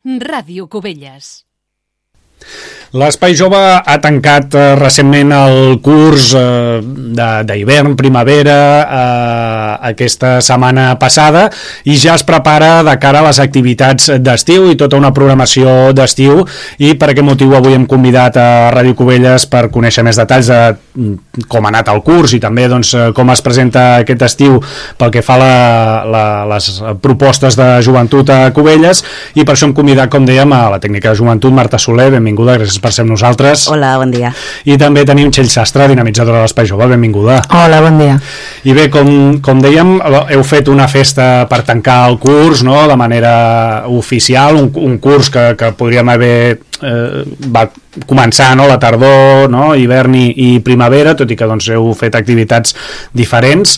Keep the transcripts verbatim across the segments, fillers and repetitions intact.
Ràdio Cubelles. L'Espai Jove ha tancat eh, recentment el curs eh, d'hivern, primavera, eh, aquesta setmana passada, i ja es prepara de cara a les activitats d'estiu i tota una programació d'estiu, i per aquest motiu avui hem convidat a Ràdio Cubelles per conèixer més detalls de com ha anat el curs i també doncs, com es presenta aquest estiu pel que fa a la, la, les propostes de joventut a Cubelles, i per això hem convidat, com dèiem, a la tècnica de joventut, Marta Soler. Benvinguda, gràcies per ser amb nosaltres. Hola, bon dia. I també tenim Txell Sastre, dinamitzadora de l'Espai Jove. Benvinguda. Hola, bon dia. I bé, com, com dèiem, heu fet una festa per tancar el curs, no?, de manera oficial, un, un curs que, que podríem haver eh, va començar, no?, la tardor, no?, hivern i, i primavera, tot i que doncs, heu fet activitats diferents.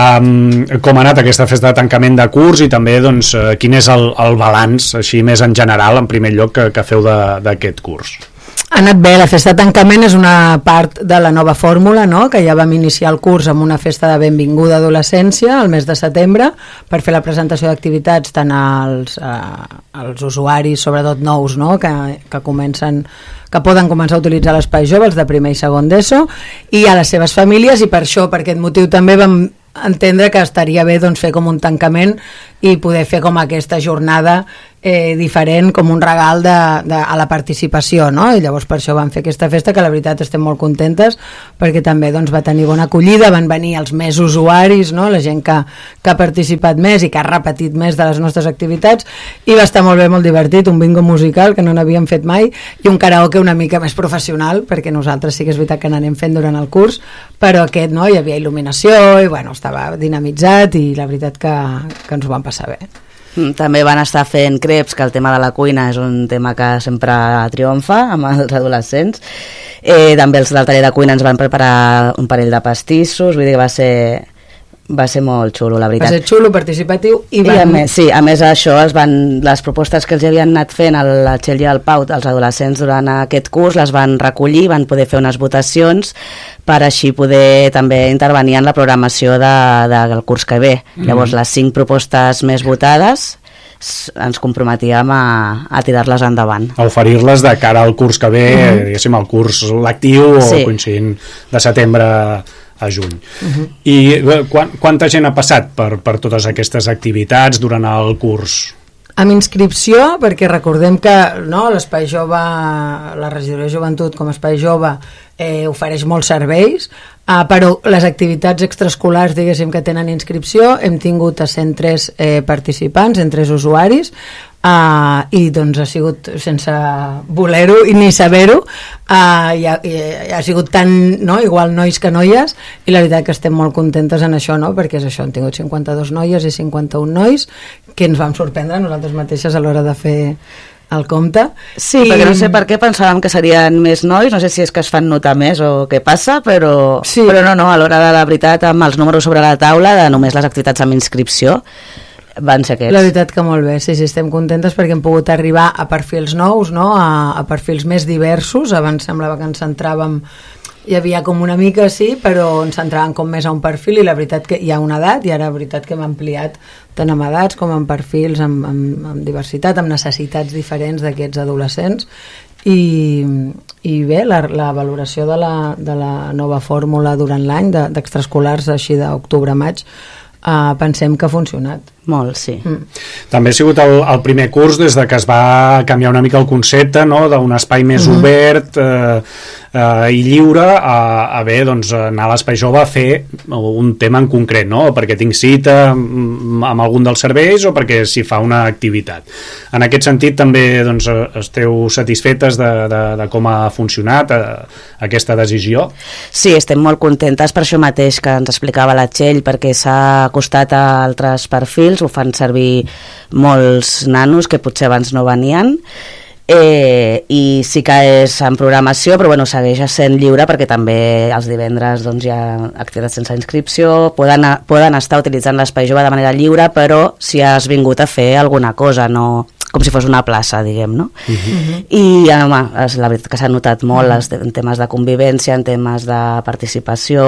Um, com ha anat aquesta festa de tancament de curs, i també doncs, quin és el, el balanç, així més en general, en primer lloc, que, que feu d'aquest curs? Ha anat bé, la festa de tancament és una part de la nova fórmula, no?, que ja vam iniciar el curs amb una festa de benvinguda adolescència al mes de setembre per fer la presentació d'activitats tant als, eh, als usuaris, sobretot nous, no?, que, que comencen que poden començar a utilitzar l'Espai Jove, els de primer i segon d'ESO, i a les seves famílies, i per això, per aquest motiu també vam entendre que estaria bé doncs, fer com un tancament i poder fer com aquesta jornada eh, diferent, com un regal de, de, a la participació, no? I llavors per això vam fer aquesta festa, que la veritat estem molt contentes, perquè també doncs, va tenir bona acollida, van venir els més usuaris, no?, la gent que, que ha participat més i que ha repetit més de les nostres activitats, i va estar molt bé, molt divertit, un bingo musical que no n'havíem fet mai, i un karaoke una mica més professional, perquè nosaltres sí que és veritat que n'anem fent durant el curs, però aquest, no?, hi havia il·luminació i bueno, estava dinamitzat, i la veritat que, que ens ho vam passar bé. També van estar fent creps, que el tema de la cuina és un tema que sempre triomfa amb els adolescents. Eh, també els del taller de cuina ens van preparar un parell de pastissos, vull dir que va ser... va ser molt xulo, la veritat. Va ser xulo, participatiu, i, van... I a més, sí, a més això, els van, les propostes que els havien anat fent el, la Txell i el Pau, els adolescents durant aquest curs, les van recollir, van poder fer unes votacions per així poder també intervenir en la programació de, de, del curs que ve. Mm. Llavors, les cinc propostes més votades ens comprometíem a, a tirar-les endavant. A oferir-les de cara al curs que ve, mm-hmm. diguéssim, el curs lectiu, sí, o coincidint de setembre a juny. Uh-huh. I quan, quanta gent ha passat per, per totes aquestes activitats durant el curs? Amb inscripció, perquè recordem que no, l'Espai Jove, la regidoria de joventut com a Espai Jove eh, ofereix molts serveis, eh, però les activitats extraescolars, diguéssim, que tenen inscripció, hem tingut a cent tres eh, participants, cent tres usuaris, Uh, i doncs ha sigut sense voler-ho i ni saber-ho, uh, i ha, i ha sigut tant, no, igual nois que noies, i la veritat que estem molt contentes en això, no? Perquè és això, han tingut cinquanta-dues noies i cinquanta-un nois, que ens vam sorprendre nosaltres mateixes a l'hora de fer el compte. Sí, I... perquè no sé per què pensàvem que serien més nois, no sé si és que es fan notar més o què passa, però, sí. però no, no, a l'hora de la veritat, amb els números sobre la taula de només les activitats amb inscripció, van ser aquests. La veritat que molt bé, sí, sí, estem contentes perquè hem pogut arribar a perfils nous, no? a, a perfils més diversos. Abans semblava que ens centràvem, hi havia com una mica, sí, però ens centràvem com més a un perfil, i la veritat que hi ha una edat, i ara la veritat que hem ampliat tant amb edats com amb perfils, amb, amb, amb diversitat, amb necessitats diferents d'aquests adolescents. I, i bé, la, la valoració de la, de la nova fórmula durant l'any d'extraescolars així d'octubre a maig, Uh, pensem que ha funcionat. Molt, sí. Mm. També ha sigut el, el primer curs des de que es va canviar una mica el concepte, no?, d'un espai més mm-hmm. obert eh, eh, i lliure a, a bé, doncs, anar a l'Espai Jove a fer un tema en concret, no?, perquè tinc cita amb, amb algun dels serveis o perquè s'hi fa una activitat. En aquest sentit també doncs, esteu satisfetes de, de, de com ha funcionat eh, aquesta decisió? Sí, estem molt contentes per això mateix que ens explicava la Txell, perquè s'ha acostat a altres perfils, ho fan servir molts nanos que potser abans no venien, eh, i sí que és en programació, però bueno, segueix sent lliure perquè també els divendres doncs, hi ha activitats sense inscripció, poden, poden estar utilitzant l'Espai Jove de manera lliure, però si has vingut a fer alguna cosa, no com si fos una plaça, diguem, no? Uh-huh. I home, és la veritat que s'ha notat molt uh-huh. les, en temes de convivència, en temes de participació,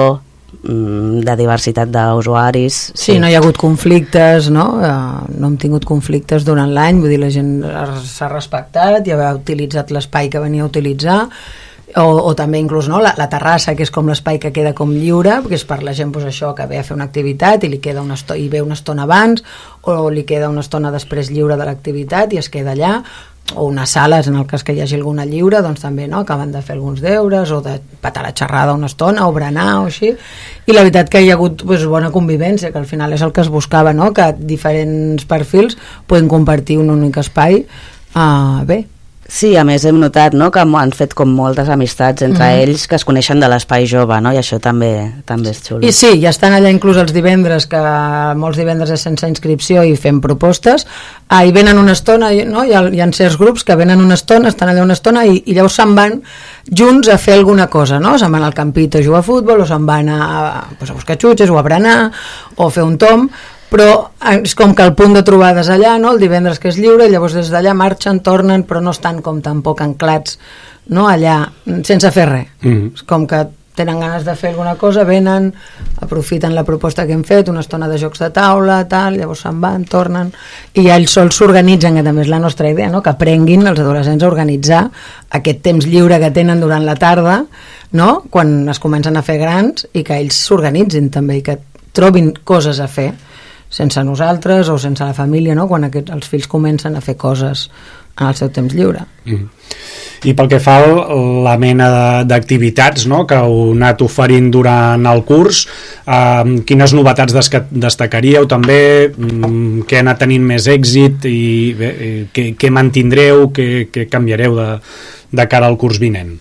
de diversitat d'usuaris. Sí. sí, no hi ha hagut conflictes, no? Uh, no hem tingut conflictes durant l'any, vull dir, la gent s'ha respectat i ha utilitzat l'espai que venia a utilitzar, o, o també inclús no? la, la terrassa, que és com l'espai que queda com lliure, que és per la gent pues, això, que ve a fer una activitat i li queda una estona, i ve una estona abans, o li queda una estona després lliure de l'activitat i es queda allà, o unes sales en el cas que hi hagi alguna lliure, doncs també no, acaben de fer alguns deures o de patar la xerrada una estona o berenar o així, i la veritat que hi ha hagut pues, bona convivència, que al final és el que es buscava, no? Que diferents perfils poden compartir un únic espai uh, bé. Sí, a més hem notat no, que han fet com moltes amistats entre mm. ells que es coneixen de l'espai jove, no? I això també també és xulo. I sí, ja estan allà inclús els divendres, que molts divendres és sense inscripció i fem propostes, ah, i venen una estona, no? Hi ha, hi ha certs grups que venen una estona, estan allà una estona i, i llavors se'n van junts a fer alguna cosa, no? Se'n van al campito a jugar a futbol, o se'n van a, pues, a buscar xutxes o a berenar o a fer un tomb, però és com que el punt de trobada és allà, no? El divendres que és lliure, llavors des d'allà marxen, tornen, però no estan com tampoc anclats, no? Allà, sense fer res. Mm-hmm. És com que tenen ganes de fer alguna cosa, venen, aprofiten la proposta que hem fet, una estona de jocs de taula, tal, llavors se'n van, tornen, i ja ells sols s'organitzen, que també és la nostra idea, no? Que aprenguin els adolescents a organitzar aquest temps lliure que tenen durant la tarda, no? Quan es comencen a fer grans, i que ells s'organitzin també, i que trobin coses a fer, sense nosaltres o sense la família, no? Quan aquest, els fills comencen a fer coses en el seu temps lliure. Mm. I pel que fa a la mena d'activitats, no? Que heu anat oferint durant el curs, eh, quines novetats destacaríeu també, mm, què ha anat tenint més èxit i bé, què, què mantindreu, què, què canviareu de, de cara al curs vinent?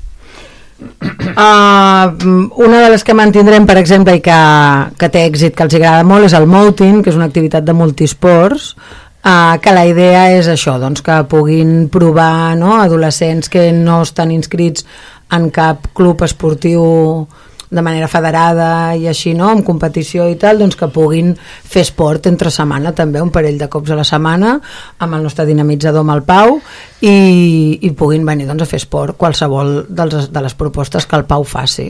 Uh, una de les que mantindrem, per exemple, i que, que té èxit, que els agrada molt, és el Mouting, que és una activitat de multisports, uh, que la idea és això, doncs, que puguin provar, no? Adolescents que no estan inscrits en cap club esportiu de manera federada i així, no? Amb competició i tal, doncs que puguin fer esport entre setmana també, un parell de cops a la setmana amb el nostre dinamitzador amb el Pau, i, i puguin venir doncs, a fer esport, qualsevol dels, de les propostes que el Pau faci.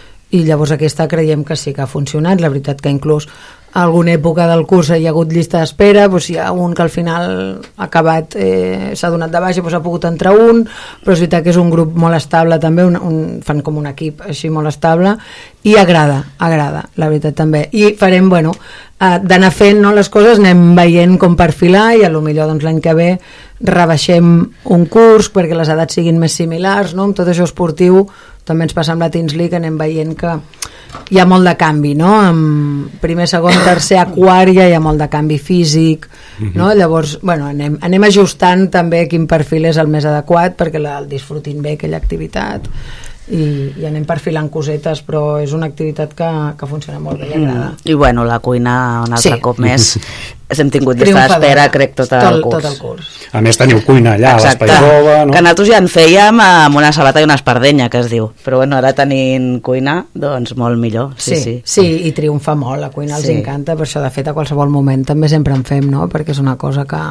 I llavors aquesta creiem que sí que ha funcionat. La veritat que inclús a alguna època del curs hi ha hagut llista d'espera, doncs hi ha un que al final ha acabat, eh, s'ha donat de baixa, doncs ha pogut entrar un, però és veritat que és un grup molt estable també, un, un, fan com un equip així molt estable, i agrada, agrada, la veritat també. I farem, bueno, eh, d'anar fent, no, les coses, anem veient com perfilar, i a lo millor doncs, l'any que ve rebaixem un curs perquè les edats siguin més similars, no? Amb tot això esportiu també ens passa amb la Teens League, anem veient que hi ha molt de canvi, no? En primer, segon, tercer, a quart ja hi ha molt de canvi físic, no? Llavors, bueno, anem, anem ajustant també quin perfil és el més adequat perquè la, el disfrutin bé aquella activitat, i, i anem perfilant cosetes, però és una activitat que, que funciona molt bé i agrada. Mm. I bueno, la cuina un altre sí. cop més hem tingut llista d'espera, crec, tot, tot, el curs. tot el curs. A més teniu cuina allà, a l'Espai Jove, no? Que nosaltres ja en fèiem amb una sabata i una espardenya, que es diu, però bueno, ara tenint cuina, doncs molt millor. Sí, sí, sí. sí, i triomfa molt, la cuina els sí. encanta, per això de fet a qualsevol moment també sempre en fem, no? Perquè és una cosa que,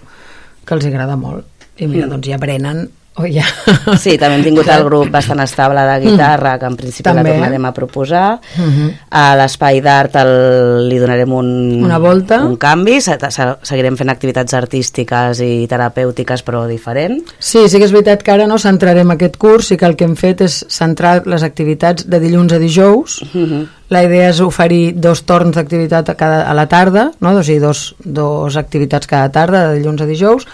que els agrada molt, i mira, mm. doncs ja aprenen. Oh, ja. Sí, també hem tingut el grup bastant estable de guitarra, que en principi també la tornarem a proposar. Uh-huh. A l'Espai d'Art el, li donarem un, una volta, un canvi, se, se, seguirem fent activitats artístiques i terapèutiques però diferent. Sí, sí que és veritat que ara no centrarem aquest curs, i que el que hem fet és centrar les activitats de dilluns a dijous. Uh-huh. La idea és oferir dos torns d'activitat a, cada, a la tarda, no? O sigui, dos, dos activitats cada tarda, de dilluns a dijous,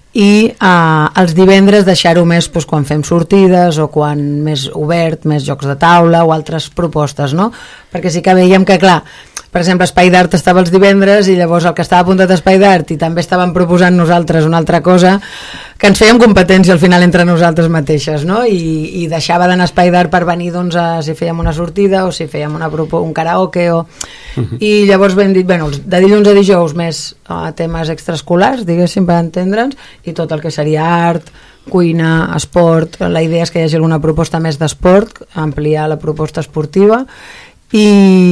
i eh, els divendres deixar-ho més doncs, quan fem sortides o quan més obert, més jocs de taula o altres propostes, no? Perquè sí que veiem que, clar, per exemple, Espai d'Art estava els divendres i llavors el que estava apuntat a Espai d'Art i també estàvem proposant nosaltres una altra cosa, que ens fèiem competència al final entre nosaltres mateixes, no? I, i deixava d'anar a Espai d'Art per venir, doncs, a, si fèiem una sortida o si fèiem una, un karaoke o... Uh-huh. I llavors vam dir, bueno, de dilluns a dijous més a temes extraescolars, diguéssim, per entendre'ns, i tot el que seria art, cuina, esport. La idea és que hi hagi alguna proposta més d'esport, ampliar la proposta esportiva, i,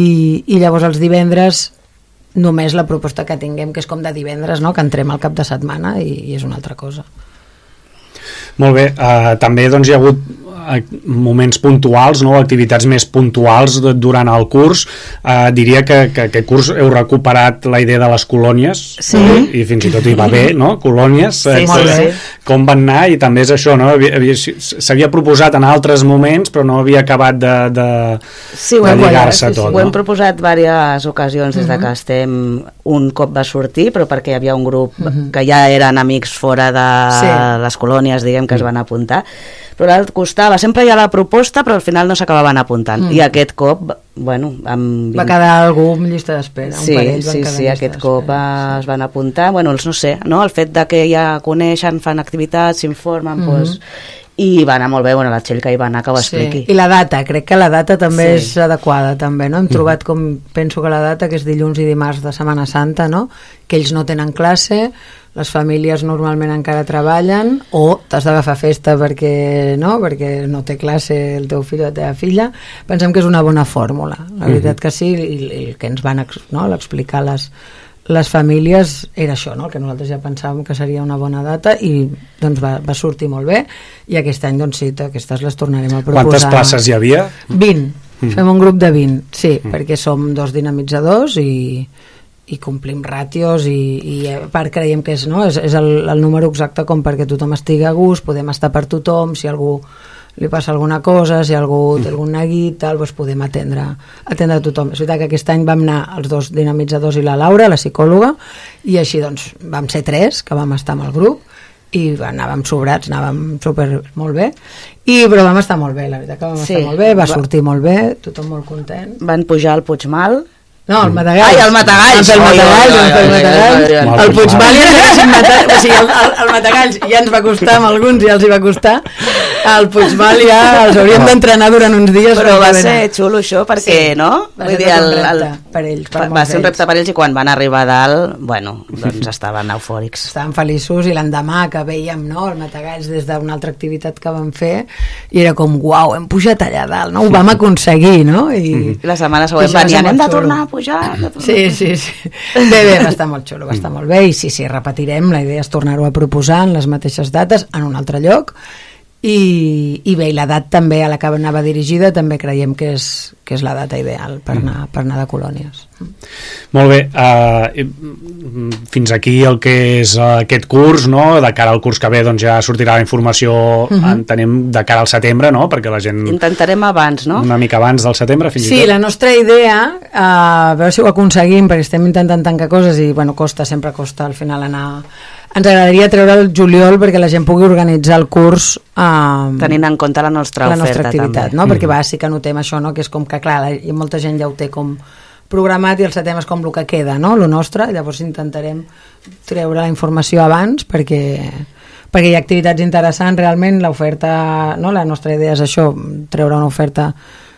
i llavors els divendres només la proposta que tinguem, que és com de divendres, no? Que entrem al cap de setmana i, i és una altra cosa. Molt bé, uh, també doncs, hi ha hagut moments puntuals, no? Activitats més puntuals de, durant el curs. Uh, diria que, que aquest curs heu recuperat la idea de les colònies, sí. eh? I fins i tot hi va bé, no? Colònies, sí, eh, molt bé. Com van anar, i també és això, no? S'havia proposat en altres moments, però no havia acabat de, de, sí, de lligar-se sí, tot. Sí, no? Ho hem proposat diverses ocasions des de que estem, un cop va sortir, però perquè hi havia un grup uh-huh. que ja eren amics fora de sí. les colònies, diguem, que es van apuntar, però l'altre costava, sempre hi ha la proposta, però al final no s'acabaven apuntant, mm. i aquest cop, bueno, amb... va quedar algú amb llista d'espera, sí, un parell van sí, quedar sí, aquest cop es van apuntar, bueno, els no sé, no? El fet de que ja coneixen, fan activitats, s'informen, mm-hmm. doncs, i va anar molt bé, bueno, la Txell que hi va anar que ho expliqui. Sí. I la data, crec que la data també sí. és adequada també, no? Hem mm. trobat com, penso que la data que és dilluns i dimarts de Setmana Santa, no? Que ells no tenen classe, les famílies normalment encara treballen, o t'has d'agafar festa perquè no, perquè no té classe el teu fill o la teva filla. Pensem que és una bona fórmula, la veritat mm-hmm. que sí, i, i que ens van no, explicar les les famílies era això, no? Que nosaltres ja pensàvem que seria una bona data i doncs va, va sortir molt bé, i aquest any doncs sí, aquestes les tornarem a proposar. Quantes places hi havia? vint, mm. fem un grup de vint, sí, mm. perquè som dos dinamitzadors i, i complim ràtios i, i a part creiem que és, no? és, és el, el número exacte com perquè tothom estigui a gust, podem estar per tothom, si algú li passa alguna cosa, si algú té algun neguit, tal, doncs podem atendre, atendre a tothom. És veritat que aquest any vam anar els dos dinamitzadors i la Laura, la psicòloga, i així doncs vam ser tres, que vam estar amb el grup, i anàvem sobrats, anàvem super molt bé, i, però vam estar molt bé, la veritat que vam sí, estar molt bé, va sortir molt bé, tothom molt content. Van pujar al Puigmal. No, el Matagalls. Ai, el Matagalls. El Matagalls, el Matagalls. El Puigmal ja ens haguéssim matat, o sigui, el, el, el Matagalls ja ens va costar, amb alguns ja els hi va costar, el Puigmal ja els hauríem d'entrenar durant uns dies. Però va ser xulo això, perquè, sí, no? Va ser dir, el, un repte el, per ells. Per va ser un repte per ells, i quan van arribar a dalt, bueno, doncs estaven eufòrics. Estaven feliços, i l'endemà que veiem, no, el Matagalls des d'una altra activitat que vam fer, i era com, uau, hem pujat allà dalt, no? Ho vam aconseguir, no? I la setmana següent venien, hem de tornar a pujar. Sí, sí, sí. Bé, bé, va estar molt xulo, va estar molt bé, i sí, sí, repetirem, la idea és tornar-ho a proposar en les mateixes dates, en un altre lloc, i, i bé, i l'edat també a la que anava dirigida també creiem que és, que és la data ideal per anar, per anar de colònies. Molt bé, uh, fins aquí el que és uh, aquest curs, no? De cara al curs que ve doncs ja sortirà la informació, uh-huh. entenem, de cara al setembre, no? Perquè la gent... Intentarem abans, no? Una mica abans del setembre, fins sí, i tot. Sí, la nostra idea, uh, a veure si ho aconseguim, perquè estem intentant tancar coses i, bueno, costa, sempre costa al final anar... Ens agradaria treure el juliol perquè la gent pugui organitzar el curs eh, tenint en compte la nostra la oferta, nostra activitat, també. No? Mm. Perquè va, sí que notem això, no? Que és com que, clar, la, i molta gent ja ho té com programat i el setembre és com el que queda, no? Lo nostre, llavors intentarem treure la informació abans perquè, perquè hi ha activitats interessants, realment l'oferta, no? La nostra idea és això, treure una oferta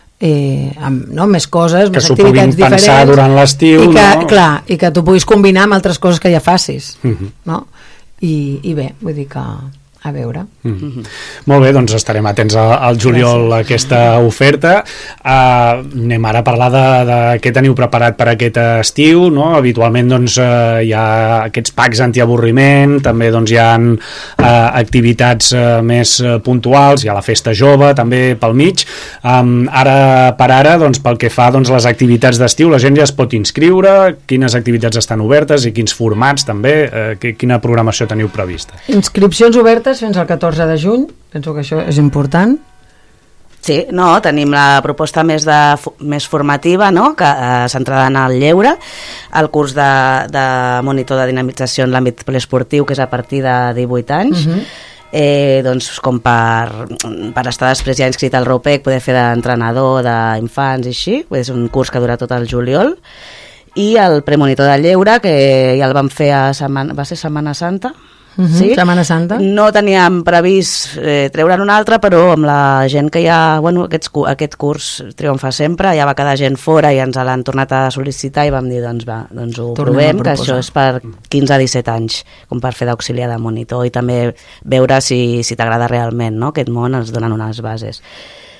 Eh, amb no, més coses, que més s'ho activitats puguin pensar diferents durant l'estiu, i que, no? clar, i que tu puguis combinar amb altres coses que ja facis, uh-huh. no? I, i bé, vull dir que a veure. Mm. Molt bé, doncs estarem atents al juliol a aquesta oferta. Uh, anem ara a parlar de, de què teniu preparat per aquest estiu, no? Habitualment doncs, uh, hi ha aquests packs antiavorriment, també doncs, hi ha uh, activitats uh, més uh, puntuals, hi ha la festa jove també pel mig. Um, ara per ara, doncs, pel que fa doncs, les activitats d'estiu, la gent ja es pot inscriure, quines activitats estan obertes i quins formats també, uh, quina programació teniu prevista? Inscripcions obertes fins al catorze de juny, penso que això és important. Sí, no, tenim la proposta més, de, més formativa, no? Que eh, centrada en el lleure, el curs de, de monitor de dinamització en l'àmbit poliesportiu, que és a partir de divuit anys, uh-huh. eh, doncs com per, per estar després ja inscrit al ROPEC, poder fer d'entrenador d'infants i així, és un curs que dura tot el juliol, i el premonitor de lleure, que ja el vam fer a setmana, va ser Setmana Santa, Uh-huh, sí? Setmana Santa. No teníem previst eh, treure'n un altre, però amb la gent que ja, bueno, aquests, aquest curs triomfa sempre, ja va quedar gent fora i ens l'han tornat a sol·licitar i vam dir, doncs va, doncs ho Tornem provem, que això és per quinze a disset anys, com per fer d'auxiliar de monitor, i també veure si, si t'agrada realment, no? Aquest món, ens donen unes bases.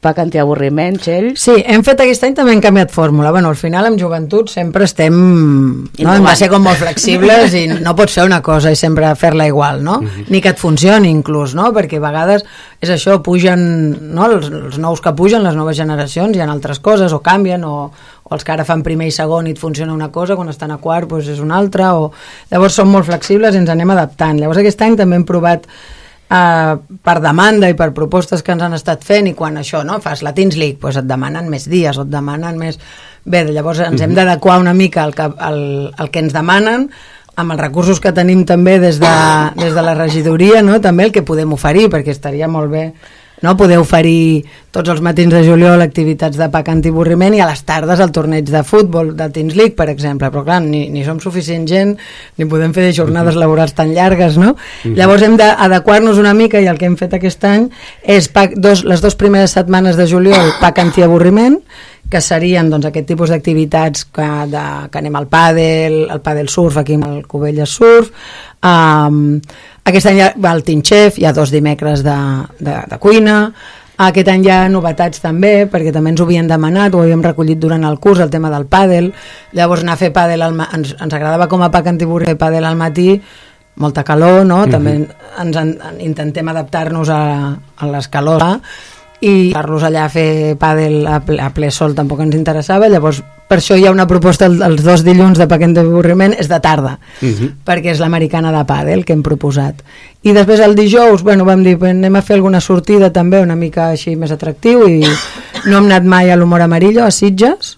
pack antiavorriment, Txell? Sí, hem fet aquest any també hem canviat fórmula. Bueno, al final amb joventut sempre estem, no? Hem de ser com molt flexibles i no pots fer una cosa i sempre fer-la igual, no? Uh-huh. Ni que et funcioni inclús, no? Perquè a vegades és això, pugen, no? Els, els nous que pugen, les noves generacions, hi ha altres coses, o canvien, o, o els que ara fan primer i segon i et funciona una cosa, quan estan a quart doncs és una altra, o... llavors som molt flexibles i ens anem adaptant. Llavors aquest any també hem provat Uh, per demanda i per propostes que ens han estat fent, i quan això, no, fas la Teens League, doncs et demanen més dies o et demanen més... Bé, llavors ens uh-huh. hem d'adequar una mica al que, al, al que ens demanen, amb els recursos que tenim també des de, des de la regidoria, no? També el que podem oferir, perquè estaria molt bé, no? Poder oferir tots els matins de juliol activitats de pack antiavorriment i a les tardes el torneig de futbol de Teens League, per exemple, però clar, ni, ni som suficient gent ni podem fer jornades uh-huh. laborals tan llargues, no? Uh-huh. Llavors hem d'adequar-nos una mica, i el que hem fet aquest any és pack, dos, les dues primeres setmanes de juliol pack antiavorriment, que serien doncs, aquest tipus d'activitats que, de, que anem al pàdel, al pàdel surf, aquí al Cubelles Surf. Um, aquest any hi ha el Teen Chef, hi ha dos dimecres de, de, de cuina. Aquest any hi ha novetats també, perquè també ens ho havien demanat, ho havíem recollit durant el curs, el tema del pàdel. Llavors anar a fer pàdel, al, ens, ens agradava com a pack antiavorriment fer pàdel al matí, molta calor, no? Uh-huh. També ens en, intentem adaptar-nos a, a les calors, i anar-los allà a fer pàdel a ple, a ple sol tampoc ens interessava. Llavors per això hi ha una proposta els dos dilluns de pack antiavorriment, és de tarda, uh-huh. perquè és l'americana de pàdel que hem proposat. I després el dijous, bueno, vam dir anem a fer alguna sortida també una mica així més atractiu, i no hem anat mai a l'Humor Amarillo a Sitges,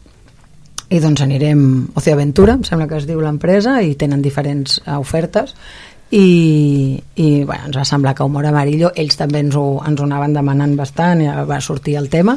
i doncs anirem Ocio Aventura, em sembla que es diu l'empresa, i tenen diferents ofertes. I, i bueno, ens va semblar que Humor Amarillo ells també ens ho, ens ho anaven demanant bastant, i va sortir el tema,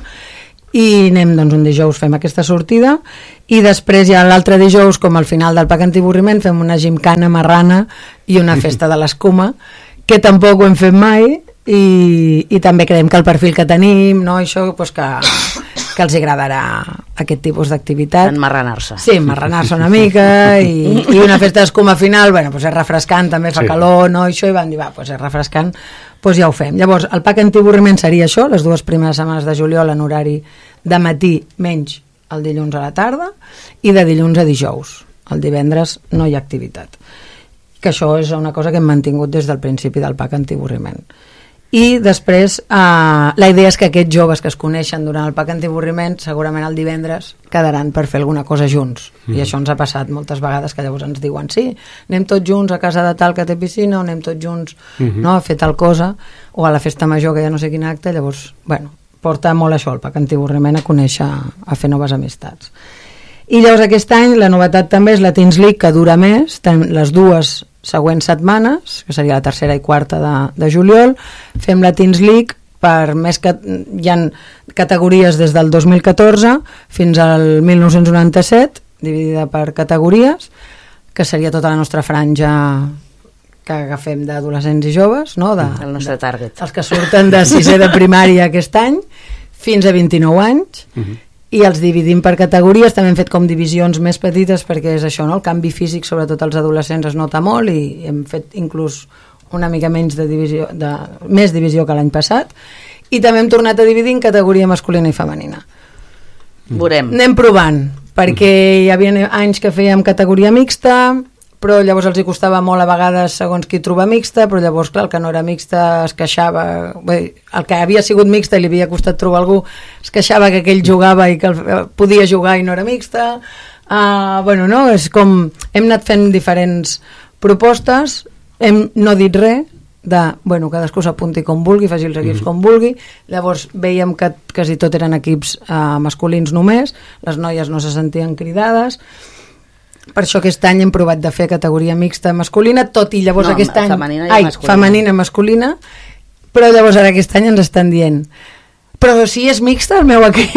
i anem doncs un dijous, fem aquesta sortida, i després ja l'altre dijous, com al final del pack antiavorriment, fem una gimcana marrana i una festa de l'escuma, que tampoc ho hem fet mai, i, i també creiem que el perfil que tenim, no, això pues que, que els agradarà aquest tipus d'activitat. Enmarranar-se. Sí, enmarranar-se una mica, i, i una festa d'escuma final, bueno, pues és refrescant, també fa sí. calor, no, això, i van dir, va, pues és refrescant, pues ja ho fem. Llavors, el pack antiavorriment seria això, les dues primeres setmanes de juliol en horari de matí, menys el dilluns a la tarda, i de dilluns a dijous. El divendres no hi ha activitat. Que això és una cosa que hem mantingut des del principi del pack antiavorriment. I després eh, la idea és que aquests joves que es coneixen durant el pack antiavorriment segurament el divendres quedaran per fer alguna cosa junts, mm. i això ens ha passat moltes vegades, que llavors ens diuen sí, anem tots junts a casa de tal que té piscina, o anem tots junts mm-hmm. no, a fer tal cosa, o a la festa major que ja no sé quin acte. Llavors, bueno, porta molt això el pack antiavorriment, a conèixer, a fer noves amistats. I llavors aquest any la novetat també és la Teens League, que dura més, les dues següents setmanes, que seria la tercera i quarta de, de juliol. Fem la Teens League per més que hi ha categories des del dos mil catorze fins al mil nou-cents noranta-set, dividida per categories, que seria tota la nostra franja que agafem d'adolescents i joves, no? De, el nostre target. Els que surten de sisè de primària aquest any fins a vint-i-nou anys. Uh-huh. I els dividim per categories, també hem fet com divisions més petites, perquè és això, no? El canvi físic, sobretot als adolescents, es nota molt, i hem fet inclús una mica menys de divisió, de, més divisió que l'any passat, i també hem tornat a dividir en categoria masculina i femenina. Veurem. Anem provant, perquè hi havia anys que fèiem categoria mixta, però llavors els hi costava molt a vegades segons qui trobar mixta, però llavors clar, el que no era mixta es queixava, bé, el que havia sigut mixta i li havia costat trobar algú es queixava que aquell jugava i que podia jugar i no era mixta. Uh, bueno, no, és com hem anat fent diferents propostes, hem no dit res de, bueno, cadascú s'apunti com vulgui, faci els equips mm. com vulgui. Llavors veiem que quasi tot eren equips uh, masculins només, les noies no se sentien cridades. Per això aquest any hem provat de fer categoria mixta masculina, tot i llavors no, aquest any... Femenina i ai, masculina. Femenina masculina, però llavors ara aquest any ens estan dient però si és mixta el meu equip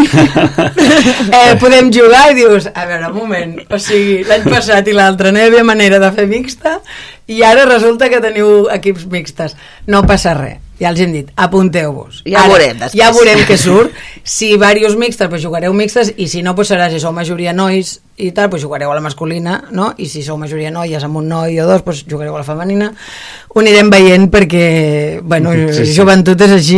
eh, podem jugar, i dius, a veure, un moment, o sigui, l'any passat i l'altre no hi havia manera de fer mixta i ara resulta que teniu equips mixtes. No passa res, ja els hem dit, apunteu-vos. Ja ara, veurem després. Ja veurem què surt. Si diversos mixtes, pues jugareu mixtes, i si no, pues serà, si sou majoria nois i tal, pues jugareu a la masculina, no? I si sou majoria noies amb un noi o dos, pues jugareu a la femenina. Ho anirem veient perquè, bueno, sí, sí. Joventut és així,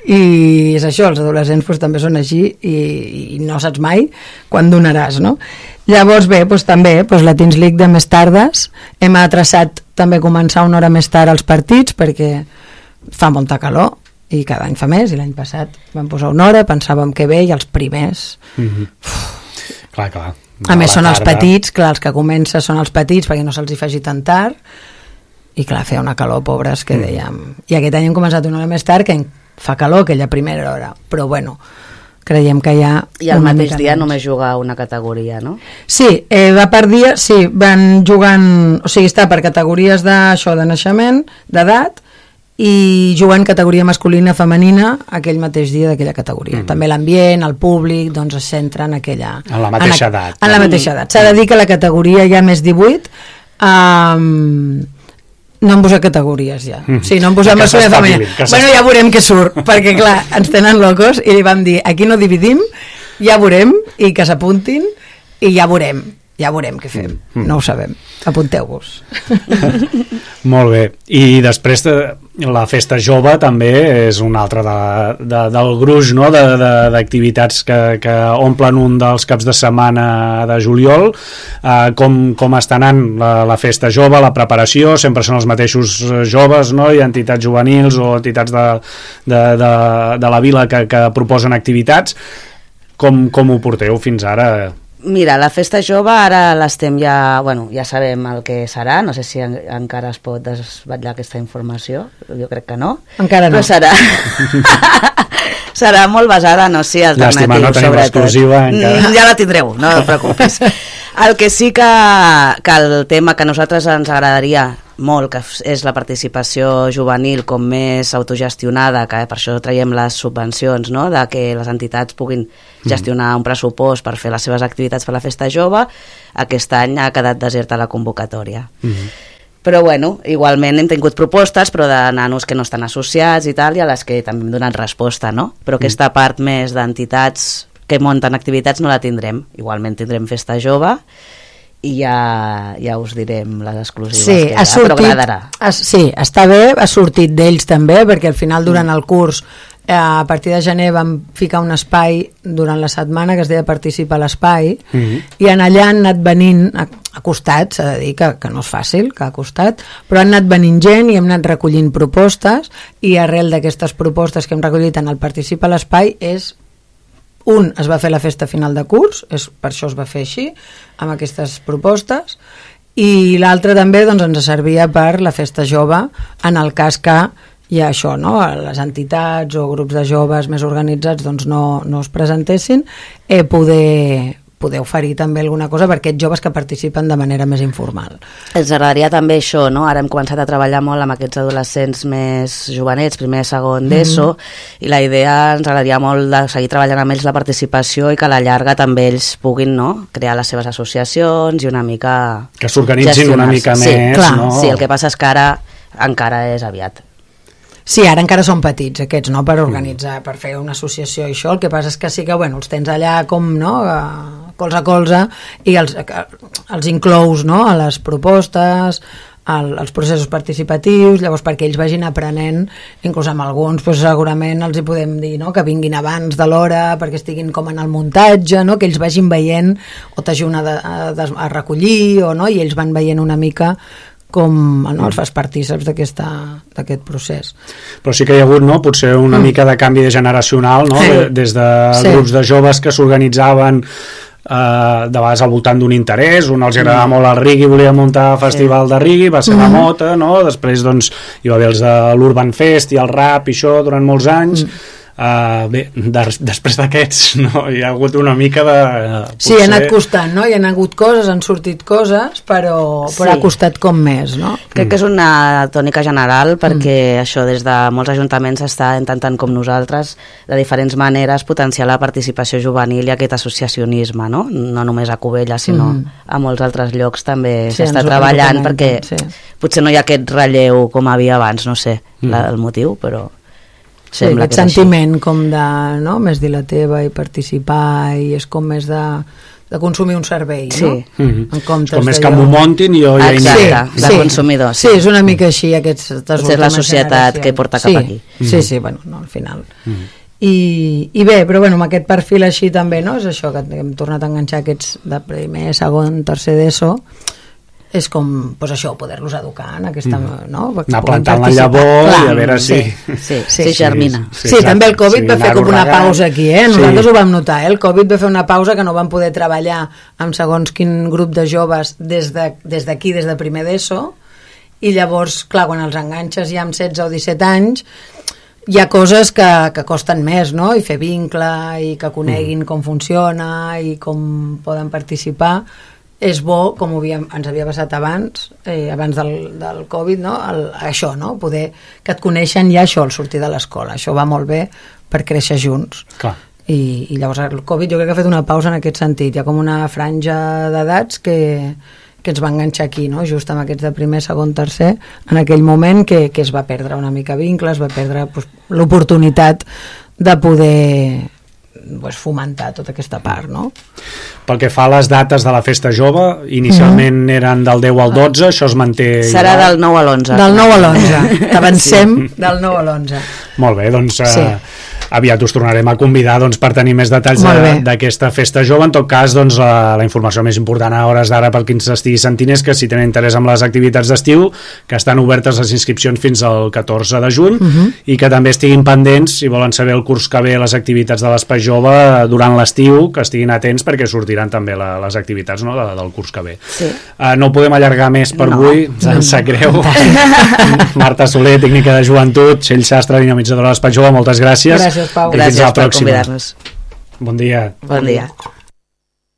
i és això, els adolescents pues, també són així i, i no saps mai quan donaràs, no? Llavors bé, doncs, també doncs, la Teens League de més tardes hem traçat també començar una hora més tard els partits perquè fa molta calor i cada any fa més, i l'any passat vam posar una hora, pensàvem que bé i els primers mm-hmm. clar, clar, a més són els petits, clar, els que comença són els petits perquè no se'ls hi faci tan tard i clar, feia una calor, pobres, que dèiem i aquest any hem començat una hora més tard que fa calor aquella primera hora, però bueno creiem que ja... I al mateix dia només juga una categoria, no? Sí, eh, va per dia, sí, van jugant, o sigui, està per categories d'això, de naixement, d'edat, i jugant categoria masculina, femenina, aquell mateix dia d'aquella categoria. Mm. També l'ambient, el públic, doncs es centra en aquella... En la mateixa en a, edat. En la mateixa edat. S'ha de dir que la categoria ja més divuit... Um, no hem posat categories ja, mm. sí, no hem posat masculina femenina, bueno ja veurem què surt perquè clar, ens tenen locos i li vam dir, aquí no dividim, ja veurem i que s'apuntin i ja veurem ja veurem què fem, mm. no ho sabem apunteu-vos molt bé, i després de, la festa jove també és un altre de, de, del gruix, no? d'activitats que, que omplen un dels caps de setmana de juliol. Uh, com, com està anant la, la festa jove, la preparació? Sempre són els mateixos joves, no? Hi ha entitats juvenils o entitats de, de, de, de la vila que, que proposen activitats. Com, com ho porteu fins ara? Mira, la festa jove ara l'estem ja... Bueno, ja sabem el que serà, no sé si en, encara es pot desvetllar aquesta informació, jo crec que no. Encara no. Però serà... serà molt basada en oci alternatiu. Llàstima, no tenim l'exclusiva encara. Ja la tindreu, no et preocupis. El que sí que, que el tema que a nosaltres ens agradaria molt, que és la participació juvenil com més autogestionada, que per això traiem les subvencions, no? De que les entitats puguin gestionar un pressupost per fer les seves activitats per la festa jove, aquest any ha quedat deserta la convocatòria. Mm-hmm. Però bueno, igualment hem tingut propostes, però de nanos que no estan associats i tal, i a les que també hem donat resposta, no? Però aquesta part més d'entitats que munten activitats no la tindrem. Igualment tindrem festa jove i ja, ja us direm les exclusives sí, que hi ha, sortit, però agradarà. Ha, sí, està bé, ha sortit d'ells també, perquè al final durant mm. el curs eh, a partir de gener vam ficar un espai durant la setmana que es deia Participa a l'Espai mm-hmm. i en allà han anat venint a, a costat, s'ha de dir que, que no és fàcil, que ha costat, però han anat venint gent i hem anat recollint propostes i arrel d'aquestes propostes que hem recollit en el Participa a l'Espai és un, es va fer la festa final de curs, és, per això es va fer així, amb aquestes propostes, i l'altre també doncs, ens servia per la festa jove, en el cas que hi ha això, no? Les entitats o grups de joves més organitzats doncs, no, no es presentessin, eh, poder, poder oferir també alguna cosa per aquests joves que participen de manera més informal. Ens agradaria també això, no? Ara hem començat a treballar molt amb aquests adolescents més jovenets, primer, segon d'ESO, mm-hmm. i la idea ens agradaria molt de seguir treballant amb ells la participació i que a la llarga també ells puguin, no? Crear les seves associacions i una mica... Que s'organitzin una mica sí, més, clar, no? Sí, el que passa és que ara encara és aviat. Sí, ara encara són petits aquests, no?, per organitzar, per fer una associació i això, el que passa és que sí que, bueno, els tens allà com, no?, colze a colze i els, els inclous, no?, a les propostes, al, als processos participatius, llavors perquè ells vagin aprenent, inclús amb alguns doncs segurament els hi podem dir, no?, que vinguin abans de l'hora perquè estiguin com en el muntatge, no?, que ells vagin veient o t'ajuden a, a, a recollir o no, i ells van veient una mica com no, els fas partíceps d'aquest procés. Però sí que hi ha hagut, no?, potser una mm. mica de canvi de generacional, no?, sí. des de sí. grups de joves que s'organitzaven eh, de vegades al voltant d'un interès, un els agradava mm. molt el reggae, volia muntar festival sí. de reggae, va ser mm. la mota, no?, després doncs hi va haver els de l'Urban Fest i el rap i això durant molts anys. Mm. Uh, bé, de, després d'aquests no, hi ha hagut una mica de... Potser... Sí, ha anat costant, no? Hi han hagut coses, han sortit coses, però, però sí. ha costat com més, no? Crec mm. que és una tònica general perquè mm. això des de molts ajuntaments està intentant com nosaltres de diferents maneres potenciar la participació juvenil i aquest associacionisme, no? No només a Cubelles, sinó mm. a molts altres llocs també sí, s'està treballant perquè sí. potser no hi ha aquest relleu com havia abans, no sé mm. la, el motiu, però... Sí, aquest sentiment com de, no?, més dir la teva i participar i és com més de, de consumir un servei, sí. no? Mm-hmm. En comptes com és de que m'ho muntin i jo ja Exacte, hi de sí. consumidor. Sí. sí, és una mica així aquestes és la societat que porta cap sí, aquí. Sí, sí, sí, bueno, no, al final. Mm. I, I bé, però bueno, amb aquest perfil així també, no? És això, que hem tornat a enganxar aquests de primer, segon, tercer d'ESO, és com, doncs això, poder-los educar en aquesta, mm. no? Anar plantant la llavor i a veure si... Sí, sí, sí, sí germina. Sí, sí, sí, també el Covid sí, va fer com una regant. pausa aquí, eh? Nosaltres sí. ho vam notar, eh? El Covid va fer una pausa que no vam poder treballar amb segons quin grup de joves des d'aquí, de, des, des de primer d'ESO, i llavors, clar, quan els enganxes ja amb setze o disset anys, hi ha coses que, que costen més, no? I fer vincle, i que coneguin mm. com funciona, i com poden participar. És bo, com ho havíem, ens havia passat abans, eh, abans del, del Covid, no? El, això, no? Poder que et coneixen ja això, al sortir de l'escola. Això va molt bé per créixer junts. Clar. I, i llavors el Covid jo crec que ha fet una pausa en aquest sentit. Hi ha com una franja d'edats que, que ens va enganxar aquí, no? Just amb aquests de primer, segon, tercer, en aquell moment que, que es va perdre una mica vincle, es va perdre pues, l'oportunitat de poder pues, fomentar tota aquesta part, no? Pel que fa a les dates de la festa jove, inicialment mm. eren del deu al dotze, això es manté... Serà igual. Del nou a l'onze. Del nou a l'onze, t'avancem sí. del nou a l'onze. Molt bé, doncs... Sí. Eh, aviat us tornarem a convidar doncs, per tenir més detalls d'aquesta de, festa jove. En tot cas, doncs, la, la informació més important a hores d'ara pel que ens estigui sentint és que si tenen interès en les activitats d'estiu, que estan obertes les inscripcions fins al catorze de juny uh-huh. i que també estiguin pendents, si volen saber el curs que ve les activitats de l'Espai Jove durant l'estiu, que estiguin atents perquè sortiran també la, les activitats, no?, de, del curs que ve. Sí. Uh, no ho podem allargar més per no. avui, ens sap greu. Marta Soler, tècnica de joventut, Txell Sastre, dinamitzadora de l'Espai Jove, moltes gràcies. Gràcies, Pau. Gràcies per convidar-nos. Bon dia. Bon dia.